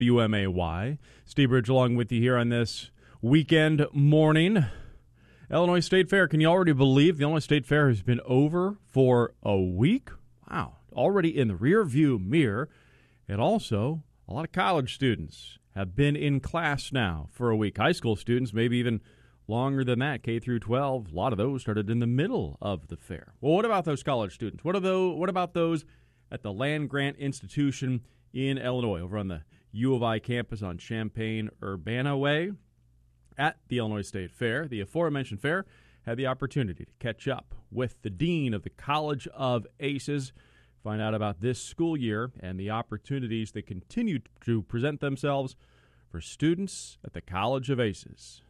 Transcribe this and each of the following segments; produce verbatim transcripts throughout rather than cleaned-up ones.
W M A Y. Steve Bridge along with you here on this weekend morning. Illinois State Fair. Can you already believe the Illinois State Fair has been over for a week? Wow. Already in the rear view mirror. And also, a lot of college students have been in class now for a week. High school students, maybe even longer than that, K through twelve. A lot of those started in the middle of the fair. Well, what about those college students? What are those, what about those at the Land Grant Institution in Illinois, over on the U of I campus on Champaign-Urbana Way? At the Illinois State Fair, the aforementioned fair had the opportunity to catch up with the dean of the College of Aces, find out about this school year and the opportunities that continue to present themselves for students at the College of Aces.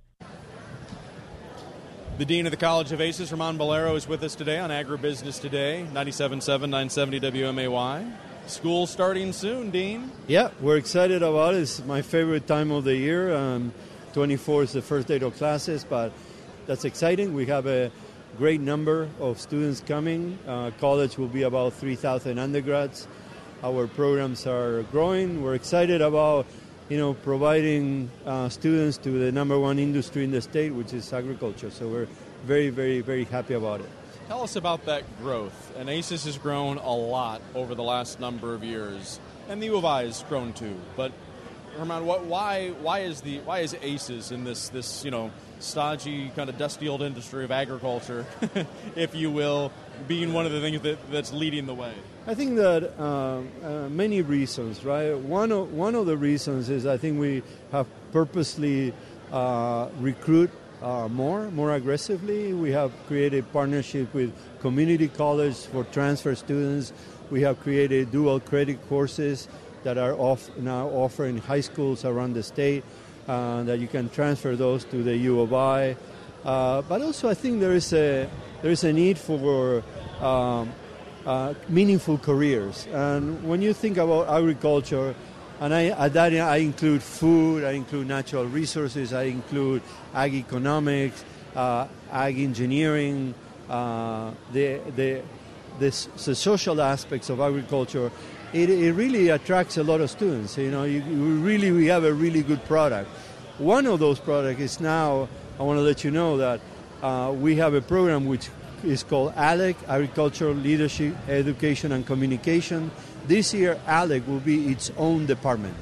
The dean of the College of Aces, Ramon Valero, is with us today on Agribusiness Today, ninety-seven point seven, nine seventy W M A Y. School starting soon, Dean. Yeah, we're excited about it. It's my favorite time of the year. Um, twenty-fourth is the first day of classes, but that's exciting. We have a great number of students coming. Uh, college will be about three thousand undergrads. Our programs are growing. We're excited about, you know, providing uh, students to the number one industry in the state, which is agriculture. So we're very, very, very happy about it. Tell us about that growth. And ACES has grown a lot over the last number of years, and the U of I has grown too. But Herman, what, why, why is the why is ACES in this this you know stodgy kind of dusty old industry of agriculture, if you will, being one of the things that, that's leading the way? I think that uh, uh, many reasons, right? One of one of the reasons is I think we have purposely uh, recruit uh, more, more aggressively. We have created partnership with community college for transfer students. We have created dual credit courses that are off now offering high schools around the state, uh, that you can transfer those to the U of I. Uh, but also, I think there is a there is a need for um, uh, meaningful careers. And when you think about agriculture, and I, at that I include food, I include natural resources, I include ag economics, uh, ag engineering, uh, the the the, the social aspects of agriculture. It, it really attracts a lot of students. You know, you, you really we have a really good product. One of those products is now, I want to let you know that uh, we have a program which is called ALEC, Agricultural Leadership, Education and Communication. This year, ALEC will be its own department.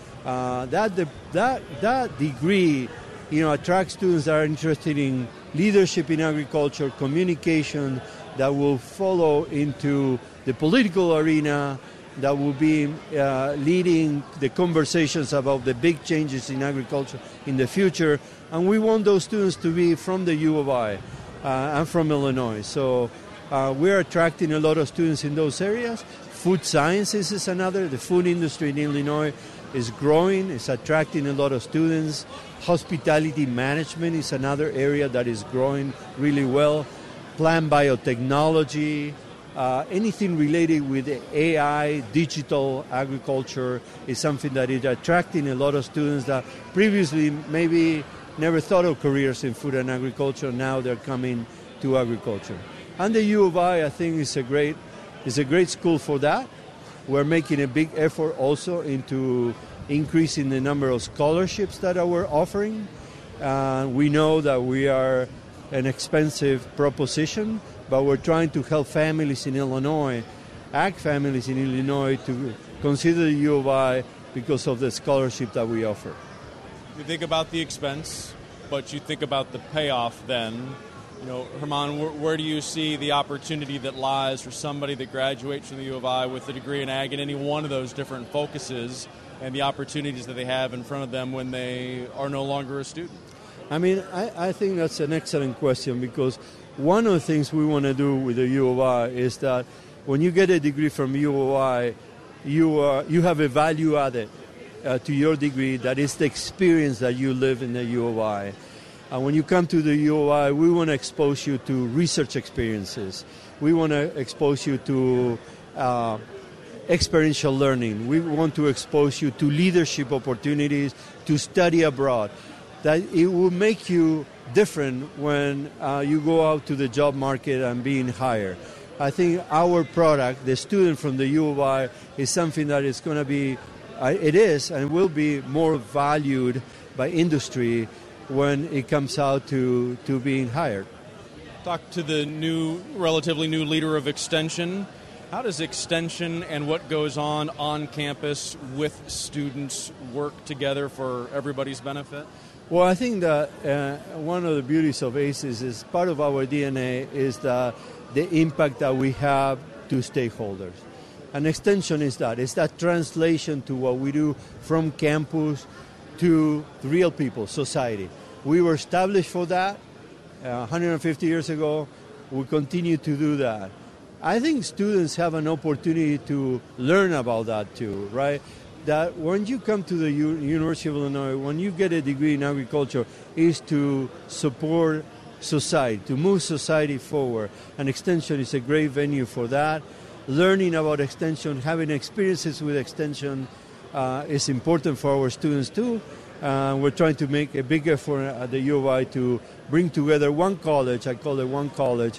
Uh, that, de- that, that degree, you know, attracts students that are interested in leadership in agriculture, communication, that will follow into the political arena, that will be uh, leading the conversations about the big changes in agriculture in the future. And we want those students to be from the U of I uh, and from Illinois. So uh, we're attracting a lot of students in those areas. Food sciences is another. The food industry in Illinois is growing. It's attracting a lot of students. Hospitality management is another area that is growing really well. Plant biotechnology, Uh, anything related with A I, digital agriculture is something that is attracting a lot of students that previously maybe never thought of careers in food and agriculture. Now they're coming to agriculture. And the U of I, I think, is a great is a great school for that. We're making a big effort also into increasing the number of scholarships that we're offering. Uh, we know that we are an expensive proposition, but we're trying to help families in Illinois, ag families in Illinois, to consider the U of I because of the scholarship that we offer. You think about the expense, but you think about the payoff then. You know, Herman, where, where do you see the opportunity that lies for somebody that graduates from the U of I with a degree in ag in any one of those different focuses and the opportunities that they have in front of them when they are no longer a student? I mean, I, I think that's an excellent question, because one of the things we want to do with the U of I is that when you get a degree from U of I, you, uh, you have a value added uh, to your degree that is the experience that you live in the U of I. And when you come to the U of I, we want to expose you to research experiences. We want to expose you to uh, experiential learning. We want to expose you to leadership opportunities, to study abroad. That it will make you different when uh, you go out to the job market and being hired. I think our product, the student from the U of I, is something that is going to be I, it is and will be more valued by industry when it comes out to, to being hired. Talk to the new, relatively new leader of Extension. How does Extension and what goes on on campus with students work together for everybody's benefit? Well, I think that uh, one of the beauties of ACES is part of our D N A is the, the impact that we have to stakeholders. And Extension is that. It's that translation to what we do from campus to real people, society. We were established for that uh, one hundred fifty years ago. We continue to do that. I think students have an opportunity to learn about that too, right? That when you come to the U- University of Illinois, when you get a degree in agriculture, is to support society, to move society forward. And Extension is a great venue for that. Learning about Extension, having experiences with Extension uh, is important for our students too. Uh, we're trying to make a big effort at the U of I to bring together one college, I call it one college,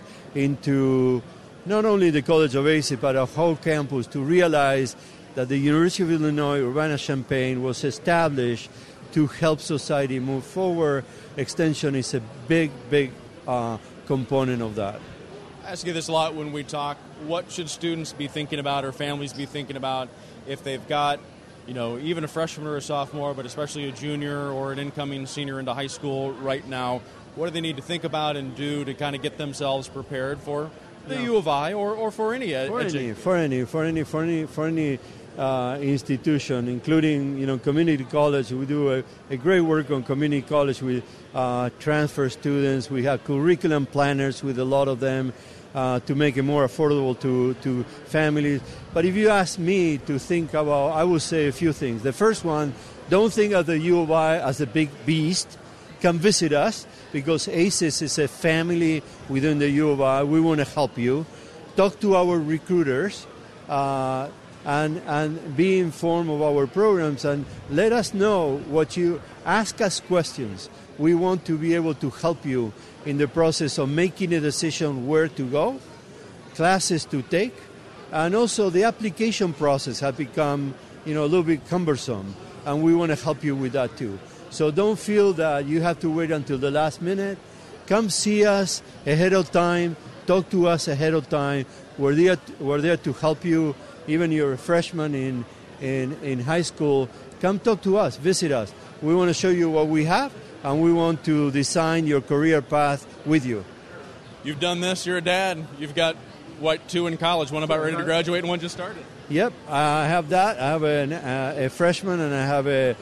into not only the College of ACES, but a whole campus to realize that the University of Illinois Urbana-Champaign was established to help society move forward. Extension is a big, big uh, component of that. I ask you this a lot when we talk. What should students be thinking about or families be thinking about if they've got, you know, even a freshman or a sophomore, but especially a junior or an incoming senior into high school right now? What do they need to think about and do to kind of get themselves prepared for the no. U of I or, or for any ed- for, edu- any, for any for any for any for any uh, institution, including you know community college. We do a, a great work on community college with uh, transfer students. We have curriculum planners with a lot of them uh, to make it more affordable to to families. But if you ask me to think about, I would say a few things. The first one, don't think of the U of I as a big beast. Come visit us, because ACES is a family within the U of I. We want to help you. Talk to our recruiters uh, and and be informed of our programs and let us know what you ask us questions. We want to be able to help you in the process of making a decision where to go, classes to take, and also the application process has become you know a little bit cumbersome, and we want to help you with that too. So don't feel that you have to wait until the last minute. Come see us ahead of time. Talk to us ahead of time. We're there, we're there to help you. Even you're a freshman in, in, in high school, come talk to us, visit us. We want to show you what we have, and we want to design your career path with you. You've done this. You're a dad. You've got, what, two in college, one about ready to graduate and one just started. Yep, I have that. I have an, uh, a freshman and I have a,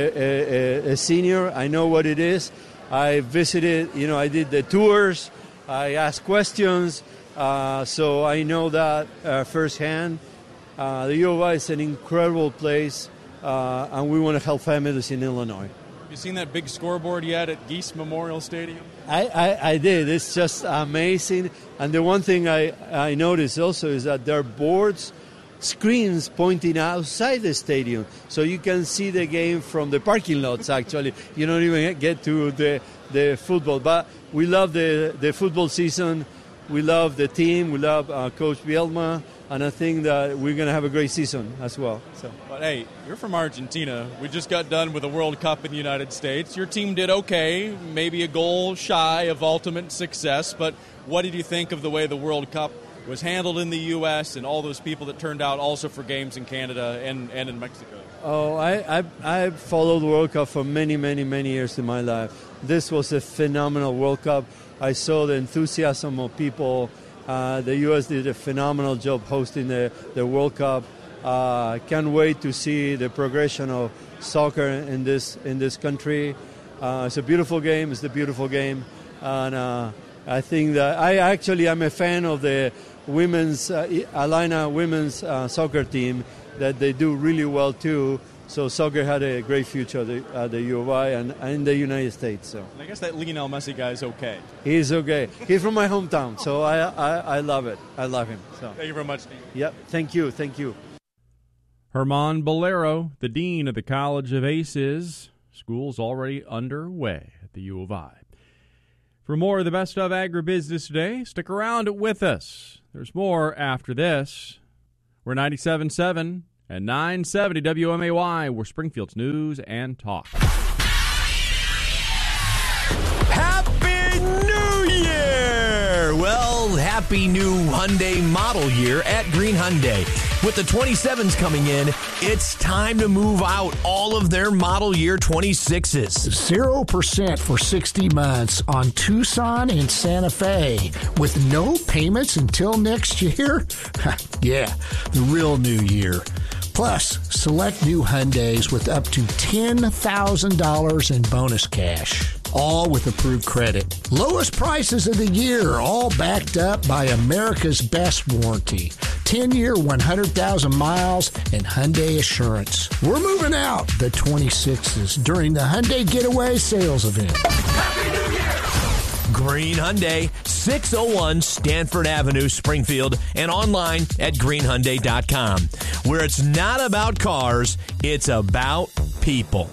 a, a, a senior. I know what it is. I visited, you know, I did the tours. I asked questions. Uh, so I know that uh, firsthand. Uh, the U of I is an incredible place, uh, and we want to help families in Illinois. You seen that big scoreboard yet at Geese Memorial Stadium? I, I, I did. It's just amazing. And the one thing I, I noticed also is that there are boards, screens pointing outside the stadium, so you can see the game from the parking lots, actually. You don't even get to the, the football. But we love the, the football season. We love the team. We love uh, Coach Bielma. And I think that we're going to have a great season as well. So. But, hey, you're from Argentina. We just got done with a World Cup in the United States. Your team did okay, maybe a goal shy of ultimate success. But what did you think of the way the World Cup was handled in the U S and all those people that turned out also for games in Canada and, and in Mexico? Oh, I, I I followed the World Cup for many, many, many years in my life. This was a phenomenal World Cup. I saw the enthusiasm of people. Uh, the U S did a phenomenal job hosting the, the World Cup. I uh, can't wait to see the progression of soccer in this in this country. Uh, it's a beautiful game. It's a beautiful game. And uh, I think that I actually am a fan of the women's uh, Alina women's uh, soccer team, that they do really well too. So soccer had a great future at the, at the U of I and, and in the United States. So and I guess that Lionel Messi guy is okay. He's okay. He's from my hometown, so I I, I love it. I love him. So thank you very much, Steve. Yep. Thank you. Thank you. Germán Bolero, the Dean of the College of ACES. School's already underway at the U of I. For more of the best of agribusiness today, stick around with us. There's more after this. We're ninety-seven point seven And nine seventy W M A Y, we're Springfield's news and talk. Happy New Year! Well, happy new Hyundai model year at Green Hyundai. With the twenty-sevens coming in, it's time to move out all of their model year twenty-sixes. zero percent for sixty months on Tucson and Santa Fe with no payments until next year? Yeah, the real new year. Plus, select new Hyundais with up to ten thousand dollars in bonus cash. All with approved credit. Lowest prices of the year, all backed up by America's best warranty. ten-year, one hundred thousand miles, and Hyundai Assurance. We're moving out the twenty-sixes during the Hyundai Getaway Sales Event. Happy New Year! Green Hyundai, six oh one Stanford Avenue, Springfield, and online at green hyundai dot com, where it's not about cars, it's about people.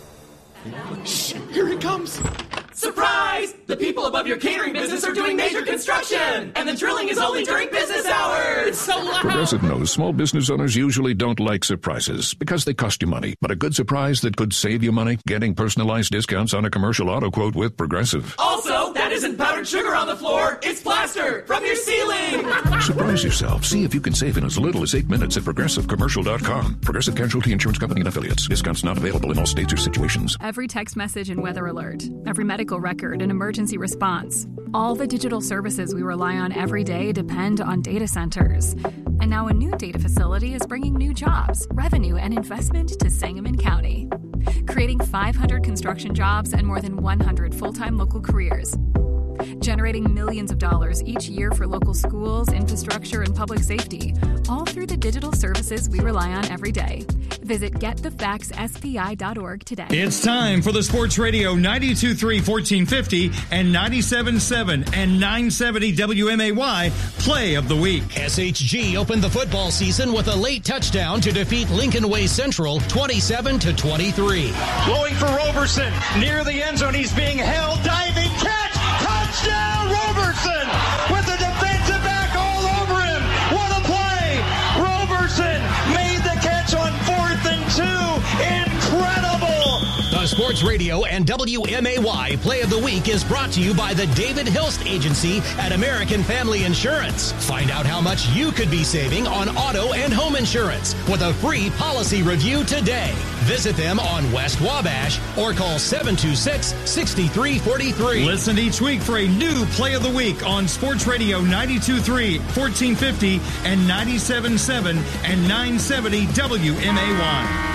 Shh, here he comes. Surprise! The people above your catering business are doing major construction, and the drilling is only during business hours. It's so loud. Progressive knows small business owners usually don't like surprises because they cost you money. But a good surprise that could save you money? Getting personalized discounts on a commercial auto quote with Progressive. Also, that isn't powdered sugar on the floor. It's plaster from your ceiling. Surprise yourself. See if you can save in as little as eight minutes at progressive commercial dot com. Progressive Casualty Insurance Company and Affiliates. Discounts not available in all states or situations. Every text message and weather alert. Every medical record and emergency response. All the digital services we rely on every day depend on data centers. And now a new data facility is bringing new jobs, revenue, and investment to Sangamon County, creating five hundred construction jobs and more than one hundred full-time local careers, generating millions of dollars each year for local schools, infrastructure, and public safety, all through the digital services we rely on every day. Visit get the facts s p i dot org today. It's time for the Sports Radio ninety-two point three, fourteen fifty and ninety-seven point seven and nine seventy W M A Y Play of the Week. S H G opened the football season with a late touchdown to defeat Lincoln Way Central twenty-seven to twenty-three. Blowing for Roberson near the end zone. He's being held, diving catch. Touchdown, Roberson, with the defensive back all over him. What a play. Roberson made the catch on fourth and two. Incredible. The Sports Radio and W M A Y Play of the Week is brought to you by the David Hilst Agency at American Family Insurance. Find out how much you could be saving on auto and home insurance with a free policy review today. Visit them on West Wabash or call seven two six, six three four three. Listen each week for a new Play of the Week on Sports Radio ninety-two point three, fourteen fifty and ninety-seven point seven and nine seventy W M A Y.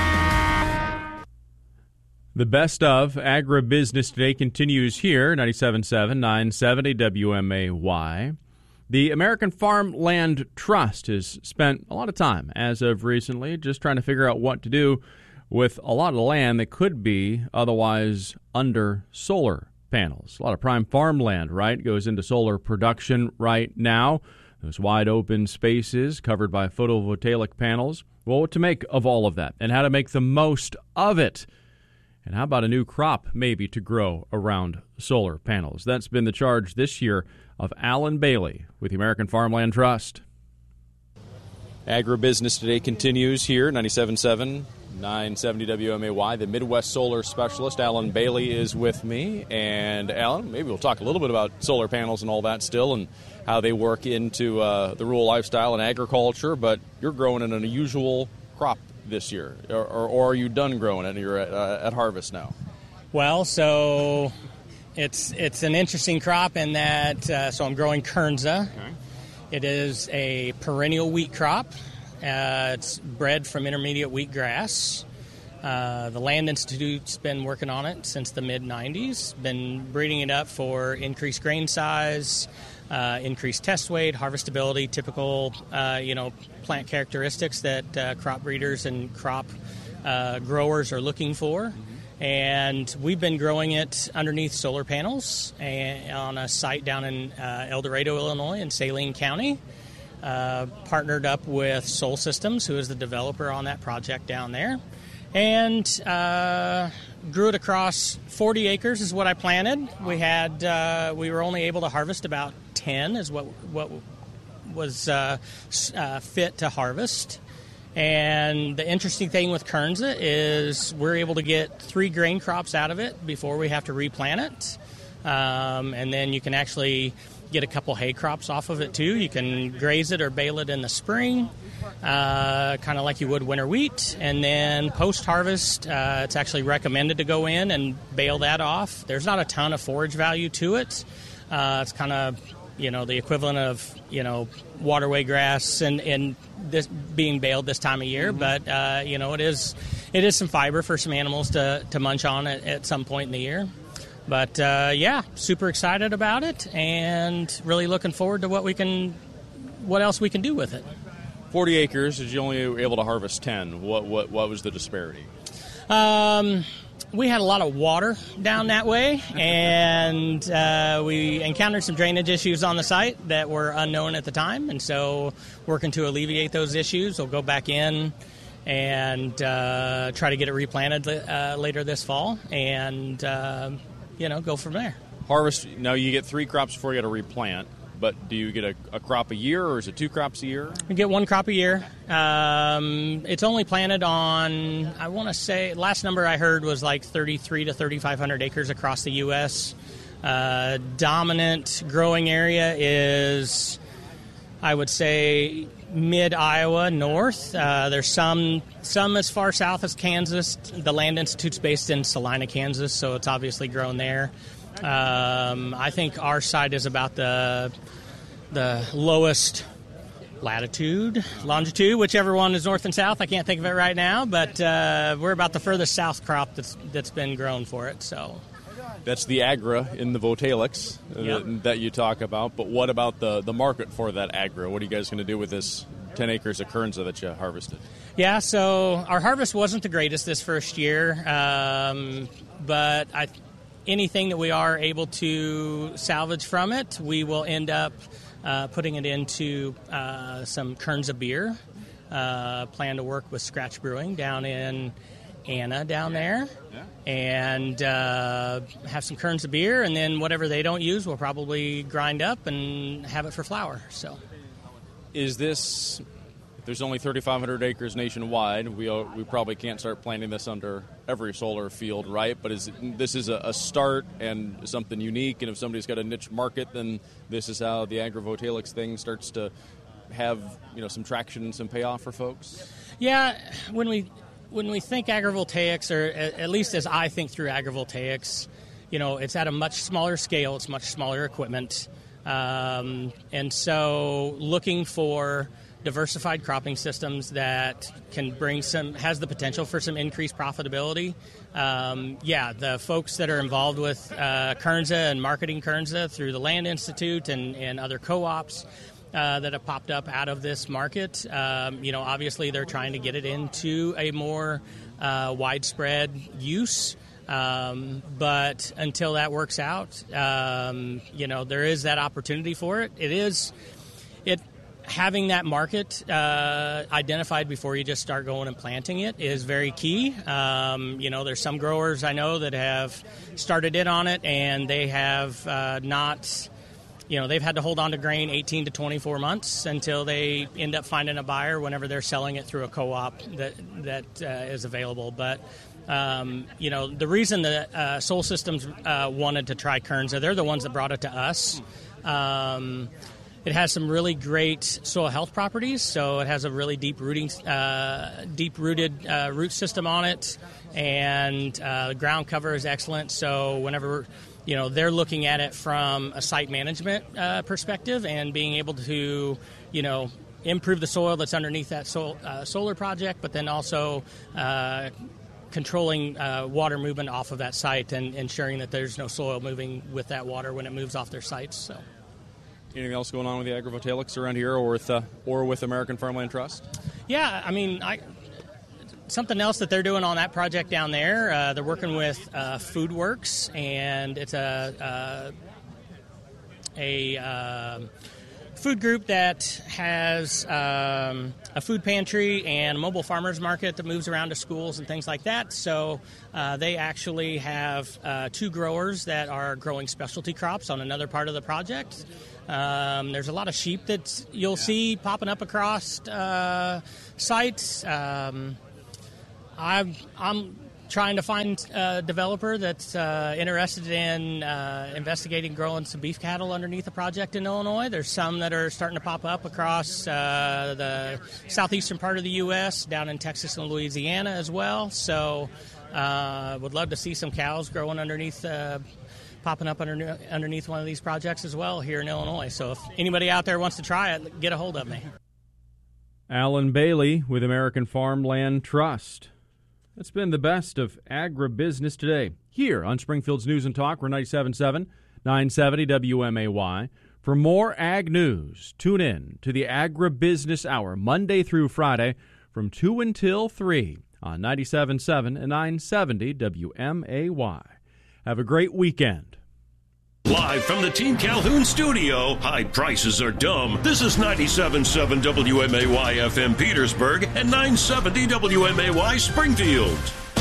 The best of Agribusiness Today continues here, ninety-seven point seven, nine seventy W M A Y. The American Farmland Trust has spent a lot of time, as of recently, just trying to figure out what to do with a lot of land that could be otherwise under solar panels. A lot of prime farmland, right, goes into solar production right now. Those wide open spaces covered by photovoltaic panels. Well, what to make of all of that and how to make the most of it. And how about a new crop maybe to grow around solar panels? That's been the charge this year of Alan Bailey with the American Farmland Trust. Agribusiness Today continues here, ninety-seven point seven, nine seventy W M A Y. The Midwest Solar Specialist, Alan Bailey, is with me. And, Alan, maybe we'll talk a little bit about solar panels and all that still and how they work into uh, the rural lifestyle and agriculture. But you're growing an unusual crop this year, or, or, or are you done growing it? You're at, uh, at harvest now. Well, so it's it's an interesting crop in that, uh, so I'm growing Kernza. Okay. It is a perennial wheat crop. Uh, it's bred from intermediate wheatgrass. Uh, the Land Institute's been working on it since the mid nineties, been breeding it up for increased grain size, uh, increased test weight, harvestability, typical, uh, you know, plant characteristics that uh, crop breeders and crop uh, growers are looking for. And we've been growing it underneath solar panels and on a site down in uh, El Dorado, Illinois, in Saline County. Uh, partnered up with Sol Systems, who is the developer on that project down there. And uh, grew it across forty acres is what I planted. We had uh, we were only able to harvest about ten is what what was uh, uh, fit to harvest. And the interesting thing with Kernza is we're able to get three grain crops out of it before we have to replant it. Um, and then you can actually get a couple hay crops off of it too. You can graze it or bale it in the spring, uh, kind of like you would winter wheat. And then post-harvest, uh, it's actually recommended to go in and bale that off. There's not a ton of forage value to it. Uh, it's kind of, you know, the equivalent of, you know, waterway grass and, and this being baled this time of year. Mm-hmm. But, uh, you know, it is it is some fiber for some animals to, to munch on at, at some point in the year. But, uh, yeah, super excited about it and really looking forward to what we can, what else we can do with it. forty acres, did you only able to harvest ten? What what what was the disparity? Um, we had a lot of water down that way, and uh, we encountered some drainage issues on the site that were unknown at the time, and so working to alleviate those issues, we'll go back in and uh, try to get it replanted uh, later this fall, and uh, you know, go from there. Harvest, now you get three crops before you got to replant, but do you get a, a crop a year, or is it two crops a year? We get one crop a year. Um, it's only planted on, I want to say, last number I heard was like thirty-three to thirty-five hundred acres across the U S Uh, dominant growing area is, I would say, mid-Iowa north. Uh, there's some some as far south as Kansas. The Land Institute's based in Salina, Kansas, so it's obviously grown there. Um, I think our site is about the the lowest latitude, longitude, whichever one is north and south. I can't think of it right now, but uh, we're about the furthest south crop that's that's been grown for it. So that's the Agra in the Votalix uh, yep. that, that you talk about. But what about the, the market for that Agra? What are you guys going to do with this ten acres of Kernza that you harvested? Yeah, so our harvest wasn't the greatest this first year, um, but I. Anything that we are able to salvage from it, we will end up uh, putting it into uh, some Kernza beer. Uh, plan to work with Scratch Brewing down in Anna down there, yeah. and uh, have some Kernza beer, and then whatever they don't use, we'll probably grind up and have it for flour. So, is this? There's only thirty-five hundred acres nationwide. We we probably can't start planting this under every solar field, right? But is it, this is a, a start and something unique. And if somebody's got a niche market, then this is how the Agrivoltaics thing starts to have, you know, some traction and some payoff for folks. Yeah, when we when we think agrivoltaics, or at least as I think through agrivoltaics, you know, it's at a much smaller scale. It's much smaller equipment, um, and so looking for diversified cropping systems that can bring some, has the potential for some increased profitability. Um, yeah, the folks that are involved with uh, Kernza and marketing Kernza through the Land Institute and, and other co-ops uh, that have popped up out of this market, um, you know, obviously they're trying to get it into a more uh, widespread use. Um, but until that works out, um, you know, there is that opportunity for it. It is, it, Having that market uh, identified before you just start going and planting it is very key. Um, you know, there's some growers I know that have started in on it, and they have uh, not, you know, they've had to hold on to grain eighteen to twenty-four months until they end up finding a buyer whenever they're selling it through a co-op that that uh, is available. But Um, you know, the reason that uh, Soul Systems uh, wanted to try Kernza, they're the ones that brought it to us. Um, it has some really great soil health properties, so it has a really deep rooting, uh, deep-rooted uh, root system on it, and uh, the ground cover is excellent. So whenever, you know, they're looking at it from a site management uh, perspective and being able to, you know, improve the soil that's underneath that sol- uh, solar project, but then also uh, controlling uh, water movement off of that site and ensuring that there's no soil moving with that water when it moves off their sites. So, anything else going on with the Agrivoltaics around here, or with uh, or with American Farmland Trust? Yeah, I mean, I, something else that they're doing on that project down there. Uh, they're working with uh, FoodWorks, and it's a a, a uh, food group that has um, a food pantry and a mobile farmers market that moves around to schools and things like that. So uh, they actually have uh, two growers that are growing specialty crops on another part of the project. Um, there's a lot of sheep that you'll yeah. see popping up across uh, sites. Um, I've, I'm trying to find a developer that's uh, interested in uh, investigating growing some beef cattle underneath the project in Illinois. There's some that are starting to pop up across uh, the southeastern part of the U S, down in Texas and Louisiana as well. So uh, would love to see some cows growing underneath uh popping up under, underneath one of these projects as well here in Illinois. So if anybody out there wants to try it, get a hold of me. Alan Bailey with American Farmland Trust. That's been the best of agribusiness today here on Springfield's News and Talk. We're ninety-seven point seven, nine seventy W M A Y. For more ag news, tune in to the Agribusiness Hour Monday through Friday from two until three on ninety-seven point seven and nine seventy W M A Y. Have a great weekend. Live from the Team Calhoun studio, high prices are dumb. This is ninety-seven point seven W M A Y F M Petersburg and nine seventy W M A Y Springfield.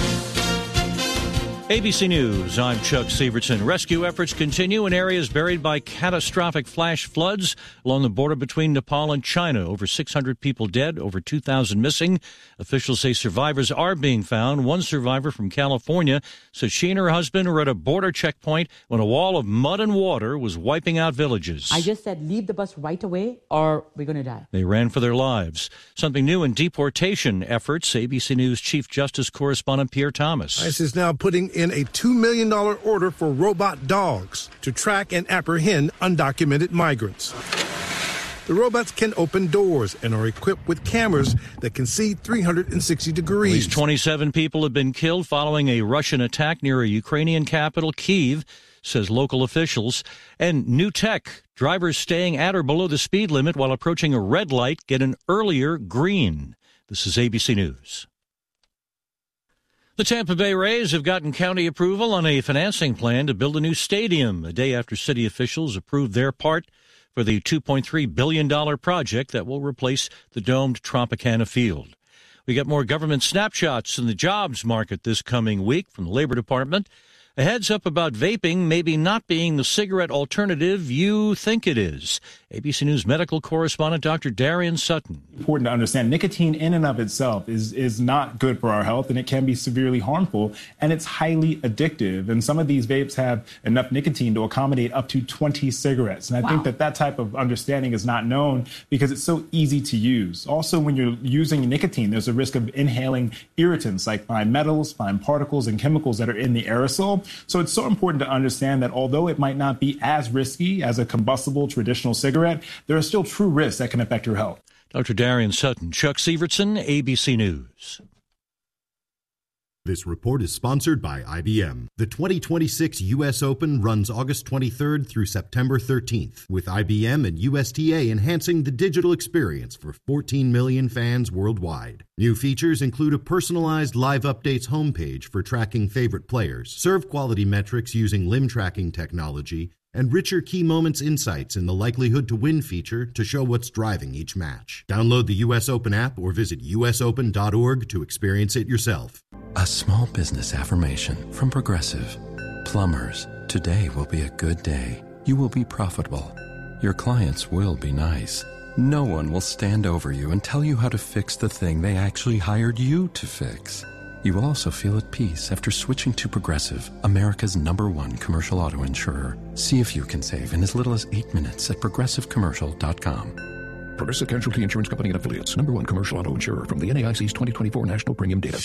A B C News, I'm Chuck Severson. Rescue efforts continue in areas buried by catastrophic flash floods along the border between Nepal and China. Over six hundred people dead, over two thousand missing. Officials say survivors are being found. One survivor from California said she and her husband were at a border checkpoint when a wall of mud and water was wiping out villages. I just said, leave the bus right away or we're going to die. They ran for their lives. Something new in deportation efforts. A B C News Chief Justice Correspondent Pierre Thomas. ICE is now putting in a two million dollars order for robot dogs to track and apprehend undocumented migrants. The robots can open doors and are equipped with cameras that can see three hundred sixty degrees. At least twenty-seven people have been killed following a Russian attack near a Ukrainian capital, Kyiv, says local officials. And new tech, drivers staying at or below the speed limit while approaching a red light get an earlier green. This is A B C News. The Tampa Bay Rays have gotten county approval on a financing plan to build a new stadium a day after city officials approved their part for the two point three billion dollars project that will replace the domed Tropicana Field. We get more government snapshots in the jobs market this coming week from the Labor Department. A heads up about vaping maybe not being the cigarette alternative you think it is. A B C News medical correspondent Doctor Darian Sutton. Important to understand, nicotine in and of itself is, is not good for our health, and it can be severely harmful, and it's highly addictive. And some of these vapes have enough nicotine to accommodate up to twenty cigarettes. And I wow. think that that type of understanding is not known because it's so easy to use. Also, when you're using nicotine, there's a risk of inhaling irritants like fine metals, fine particles, and chemicals that are in the aerosol. So it's so important to understand that although it might not be as risky as a combustible traditional cigarette, there are still true risks that can affect your health. Doctor Darian Sutton, Chuck Severson, A B C News. This report is sponsored by I B M. The twenty twenty-six U S Open runs August twenty-third through September thirteenth, with I B M and U S T A enhancing the digital experience for fourteen million fans worldwide. New features include a personalized live updates homepage for tracking favorite players, serve quality metrics using limb tracking technology, and richer key moments insights in the likelihood to win feature to show what's driving each match. Download the U S Open app or visit U S open dot org to experience it yourself. A small business affirmation from Progressive. Plumbers, today will be a good day. You will be profitable. Your clients will be nice. No one will stand over you and tell you how to fix the thing they actually hired you to fix. You will also feel at peace after switching to Progressive, America's number one commercial auto insurer. See if you can save in as little as eight minutes at progressive commercial dot com. Progressive Casualty Insurance Company and Affiliates, number one commercial auto insurer from the N A I C's twenty twenty-four National Premium Data.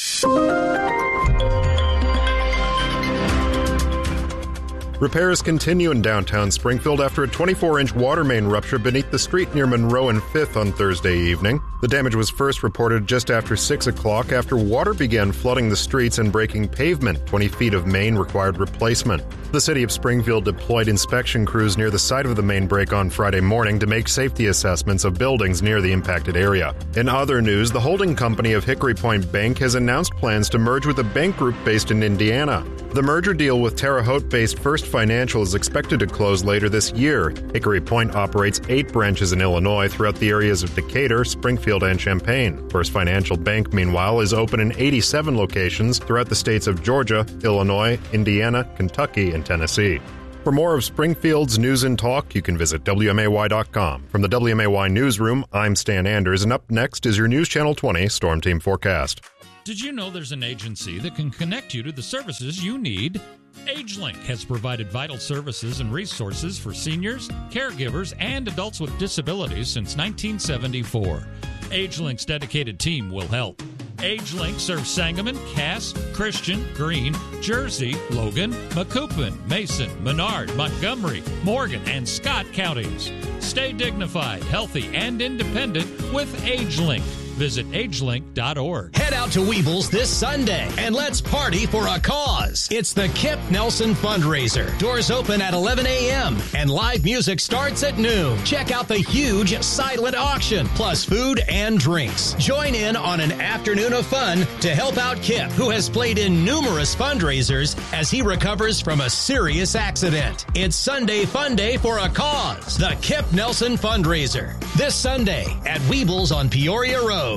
Repairs continue in downtown Springfield after a twenty-four inch water main rupture beneath the street near Monroe and fifth on Thursday evening. The damage was first reported just after six o'clock after water began flooding the streets and breaking pavement. twenty feet of main required replacement. The city of Springfield deployed inspection crews near the site of the main break on Friday morning to make safety assessments of buildings near the impacted area. In other news, the holding company of Hickory Point Bank has announced plans to merge with a bank group based in Indiana. The merger deal with Terre Haute-based First Financial is expected to close later this year. Hickory Point operates eight branches in Illinois throughout the areas of Decatur, Springfield, and Champaign. First Financial Bank, meanwhile, is open in eighty-seven locations throughout the states of Georgia, Illinois, Indiana, Kentucky, and Tennessee. For more of Springfield's news and talk, you can visit W M A Y dot com. From the W M A Y Newsroom, I'm Stan Anders, and up next is your News Channel twenty Storm Team forecast. Did you know there's an agency that can connect you to the services you need? AgeLink has provided vital services and resources for seniors, caregivers, and adults with disabilities since nineteen seventy-four. AgeLink's dedicated team will help. AgeLink serves Sangamon, Cass, Christian, Greene, Jersey, Logan, Macoupin, Mason, Menard, Montgomery, Morgan, and Scott counties. Stay dignified, healthy, and independent with AgeLink. Visit agelink dot org. Head out to Weebles this Sunday and let's party for a cause. It's the Kip Nelson Fundraiser. Doors open at eleven a.m. and live music starts at noon. Check out the huge silent auction, plus food and drinks. Join in on an afternoon of fun to help out Kip, who has played in numerous fundraisers as he recovers from a serious accident. It's Sunday Fun Day for a cause. The Kip Nelson Fundraiser. This Sunday at Weebles on Peoria Road.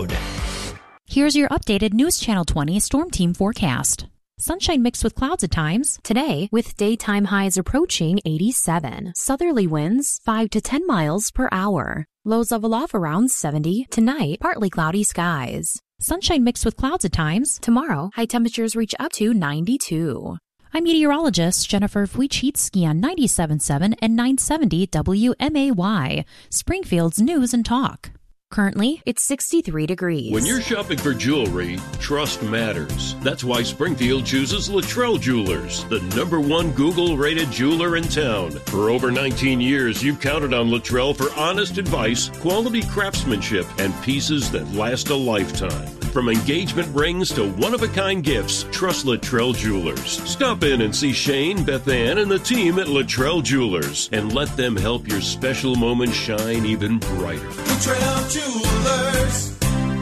Here's your updated News Channel twenty Storm Team forecast. Sunshine mixed with clouds at times. Today, with daytime highs approaching eighty-seven. Southerly winds five to ten miles per hour. Lows level off around seventy. Tonight, partly cloudy skies. Sunshine mixed with clouds at times. Tomorrow, high temperatures reach up to ninety-two. I'm meteorologist Jennifer Wojcicki on ninety-seven point seven and nine seventy W M A Y, Springfield's News and Talk. Currently, it's sixty-three degrees. When you're shopping for jewelry, trust matters. That's why Springfield chooses Luttrell Jewelers, the number one Google-rated jeweler in town. For over nineteen years, you've counted on Luttrell for honest advice, quality craftsmanship, and pieces that last a lifetime. From engagement rings to one-of-a-kind gifts, trust Luttrell Jewelers. Stop in and see Shane, Beth Ann, and the team at Luttrell Jewelers, and let them help your special moment shine even brighter. Luttrell Jewelers.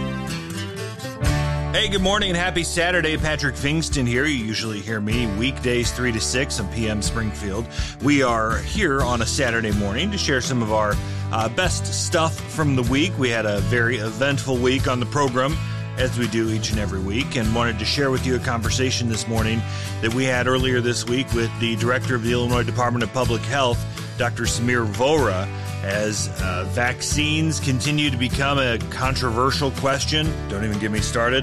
Hey, good morning and happy Saturday. Patrick Fingston here. You usually hear me weekdays three to six on P M Springfield. We are here on a Saturday morning to share some of our uh, best stuff from the week. We had a very eventful week on the program, as we do each and every week, and wanted to share with you a conversation this morning that we had earlier this week with the director of the Illinois Department of Public Health, Doctor Samir Vohra, as uh, vaccines continue to become a controversial question. Don't even get me started.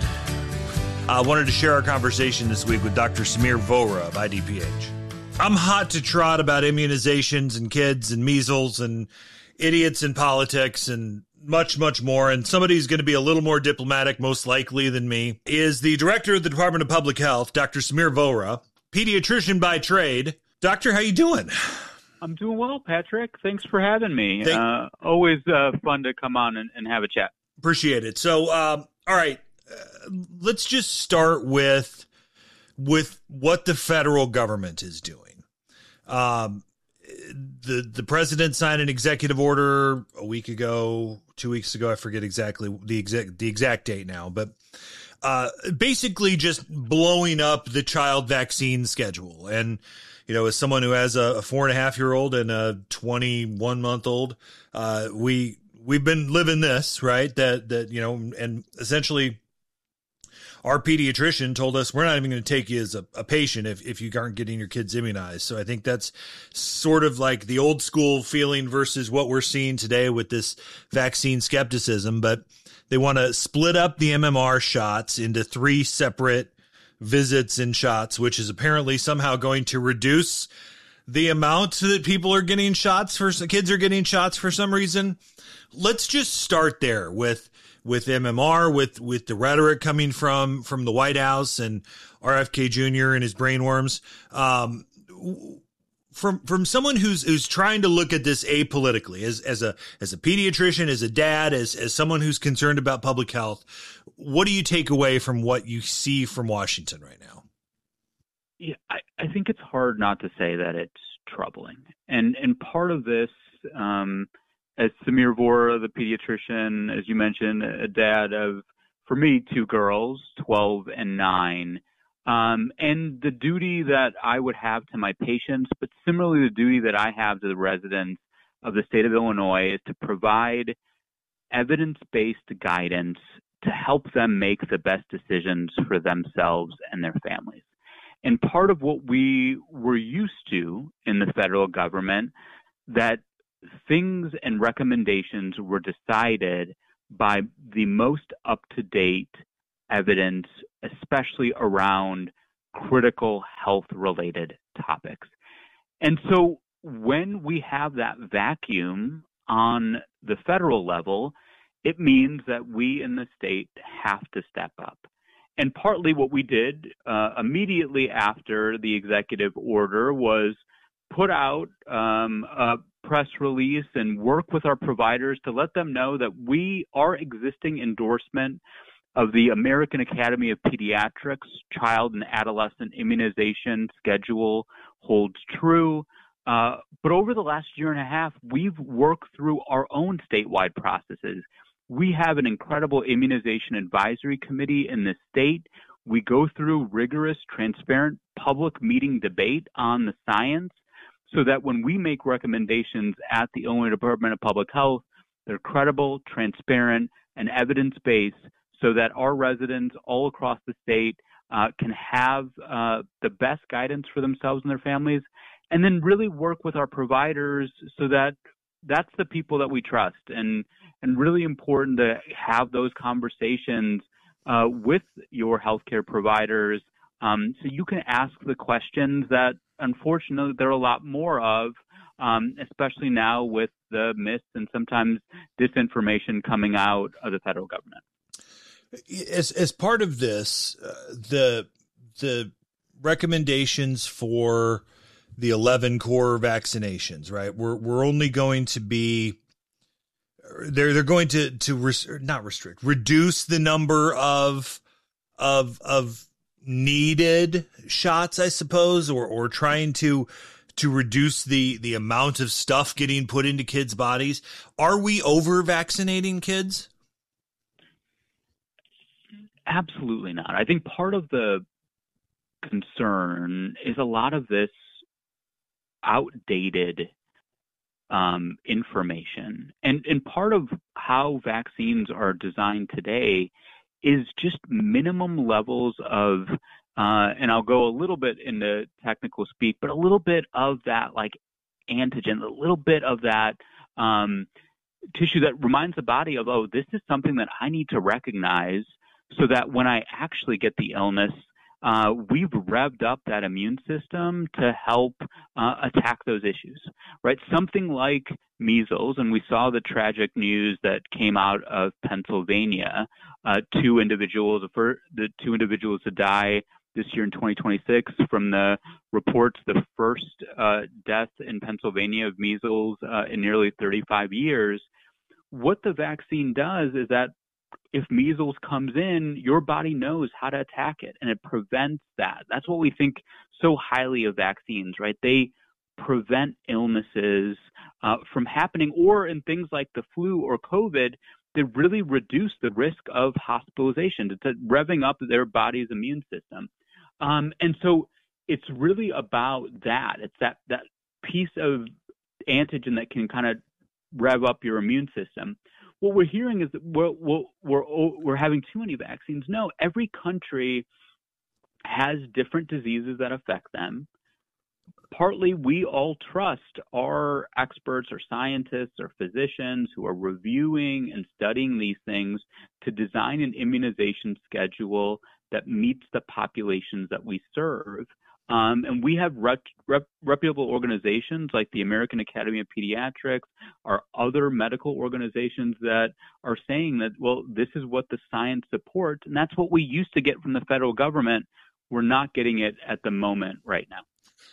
I wanted to share our conversation this week with Doctor Samir Vohra of I D P H. I'm hot to trot about immunizations and kids and measles and idiots in politics and much, much more. And somebody who's going to be a little more diplomatic, most likely than me, is the director of the Department of Public Health, Doctor Samir Vohra, pediatrician by trade. Doctor, how you doing? I'm doing well, Patrick. Thanks for having me. Thank- uh, always uh, fun to come on and, and have a chat. Appreciate it. So, um, all right, uh, let's just start with with what the federal government is doing. Um, the the president signed an executive order a week ago, two weeks ago. I forget exactly the exact the exact date now, but uh, basically just blowing up the child vaccine schedule. And you know, as someone who has a, a four and a half year old and a twenty-one month old, uh, we we've been living this, right? That that you know, and essentially, our pediatrician told us we're not even going to take you as a, a patient if, if you aren't getting your kids immunized. So I think that's sort of like the old school feeling versus what we're seeing today with this vaccine skepticism. But they want to split up the M M R shots into three separate visits and shots, which is apparently somehow going to reduce the amount that people are getting shots for, kids are getting shots for some reason. Let's just start there with with M M R, with with the rhetoric coming from from the White House and R F K Junior and his brainworms. Um, from from someone who's who's trying to look at this apolitically, as as a as a pediatrician, as a dad, as as someone who's concerned about public health, what do you take away from what you see from Washington right now? Yeah, I, I think it's hard not to say that it's troubling, and and part of this. Um, As Samir Vohra, the pediatrician, as you mentioned, a dad of, for me, two girls, twelve and nine. Um, and the duty that I would have to my patients, but similarly the duty that I have to the residents of the state of Illinois, is to provide evidence-based guidance to help them make the best decisions for themselves and their families. And part of what we we're used to in the federal government, that things and recommendations were decided by the most up-to-date evidence, especially around critical health-related topics. And so when we have that vacuum on the federal level, it means that we in the state have to step up. And partly what we did uh, immediately after the executive order was put out um, a press release and work with our providers to let them know that we, our existing endorsement of the American Academy of Pediatrics child and adolescent immunization schedule holds true. Uh, but over the last year and a half, we've worked through our own statewide processes. We have an incredible immunization advisory committee in the state. We go through rigorous, transparent public meeting debate on the science so that when we make recommendations at the Illinois Department of Public Health, they're credible, transparent, and evidence-based so that our residents all across the state uh, can have uh, the best guidance for themselves and their families, and then really work with our providers so that that's the people that we trust. And and really important to have those conversations uh, with your healthcare providers um, so you can ask the questions that, unfortunately, there are a lot more of, um, especially now with the myths and sometimes disinformation coming out of the federal government. As as part of this, uh, the the recommendations for the eleven core vaccinations, right? We're we're only going to be they're they're going to to res, not restrict, reduce the number of of of needed shots, I suppose, or or trying to to reduce the the amount of stuff getting put into kids' bodies. Are we over vaccinating kids? Absolutely not. I think part of the concern is a lot of this outdated um, information. And, and part of how vaccines are designed today is just minimum levels of, uh, and I'll go a little bit into technical speak, but a little bit of that like antigen, a little bit of that um, tissue that reminds the body of, oh, this is something that I need to recognize so that when I actually get the illness, uh, we've revved up that immune system to help uh, attack those issues, right? Something like measles, and we saw the tragic news that came out of Pennsylvania, uh, two individuals, the two individuals to die this year in twenty twenty-six from the reports, the first uh, death in Pennsylvania of measles uh, in nearly thirty-five years. What the vaccine does is that if measles comes in, your body knows how to attack it, and it prevents that. That's what we think so highly of vaccines, right? They prevent illnesses uh, from happening, or in things like the flu or COVID, they really reduce the risk of hospitalization. It's revving up their body's immune system. Um, and so it's really about that. It's that, that piece of antigen that can kind of rev up your immune system. What we're hearing is that we're, we're, we're, we're having too many vaccines. No, every country has different diseases that affect them. Partly, we all trust our experts or scientists or physicians who are reviewing and studying these things to design an immunization schedule that meets the populations that we serve. Um, and we have rep, rep, reputable organizations like the American Academy of Pediatrics, or other medical organizations that are saying that, well, this is what the science supports, and that's what we used to get from the federal government. We're not getting it at the moment right now.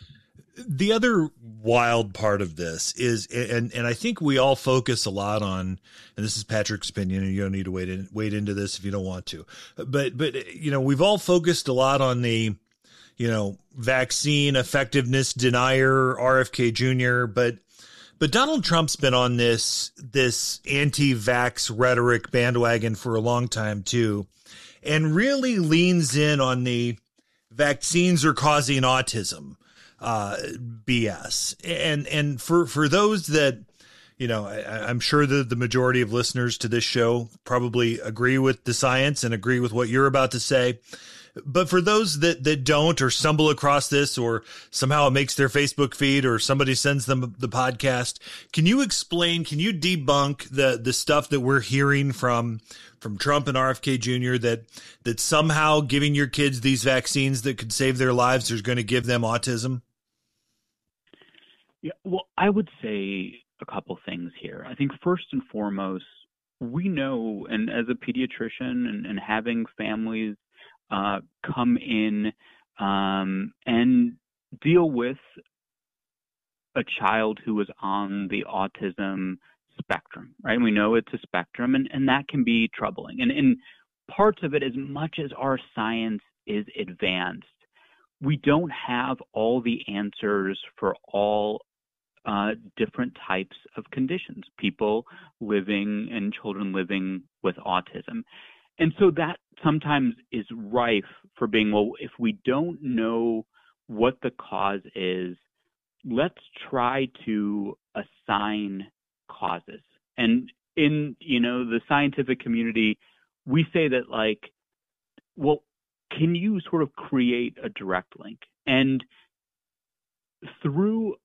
The other wild part of this is, and and I think we all focus a lot on, and this is Patrick's opinion, and you don't need to wade in, wade into this if you don't want to, but but you know, we've all focused a lot on the, you know, vaccine effectiveness denier, R F K Junior, but but Donald Trump's been on this this anti-vax rhetoric bandwagon for a long time too, and really leans in on the vaccines are causing autism uh, B S. And and for for those that, you know, I, I'm sure that the majority of listeners to this show probably agree with the science and agree with what you're about to say. But for those that, that don't or stumble across this or somehow it makes their Facebook feed or somebody sends them the podcast, can you explain, can you debunk the, the stuff that we're hearing from from Trump and R F K Junior that that somehow giving your kids these vaccines that could save their lives is going to give them autism? Yeah, well, I would say a couple things here. I think first and foremost, we know, and as a pediatrician and, and having families uh, come in um, and deal with a child who is on the autism spectrum, right? We know it's a spectrum, and, and that can be troubling. And, and parts of it, as much as our science is advanced, we don't have all the answers for all Uh, different types of conditions, people living and children living with autism. And so that sometimes is rife for being, well, if we don't know what the cause is, let's try to assign causes. And in, you know, the scientific community, we say that, like, well, can you sort of create a direct link? And through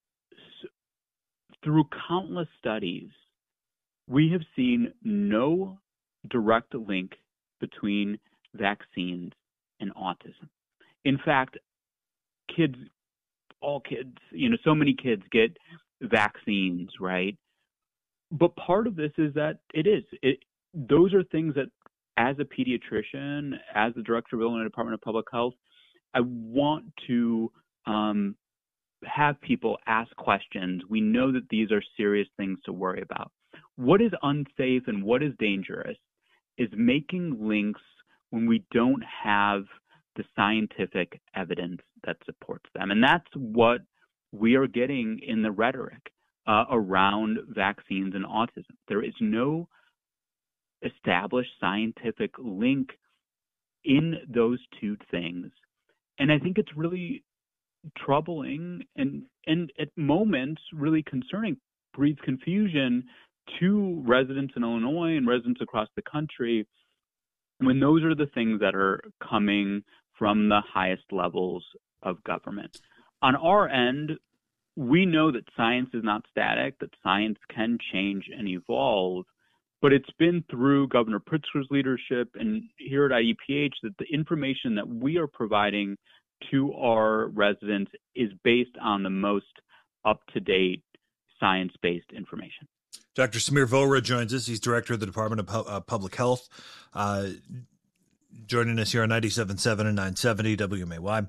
Through countless studies, we have seen no direct link between vaccines and autism. In fact, kids, all kids, you know, so many kids get vaccines, right? But part of this is that it is. It, those are things that, as a pediatrician, as the director of Illinois Department of Public Health, I want to um, have people ask questions. We know that these are serious things to worry about. What is unsafe and what is dangerous is making links when we don't have the scientific evidence that supports them. And that's what we are getting in the rhetoric uh, around vaccines and autism. There is no established scientific link in those two things. And I think it's really troubling and, and at moments really concerning, breeds confusion to residents in Illinois and residents across the country when those are the things that are coming from the highest levels of government. On our end, we know that science is not static, that science can change and evolve, but it's been through Governor Pritzker's leadership and here at I D P H that the information that we are providing to our residents is based on the most up-to-date science-based information. Doctor Samir Vohra joins us. He's director of the Department of Pu- uh, Public Health, uh, joining us here on ninety-seven point seven and nine seventy W M A Y.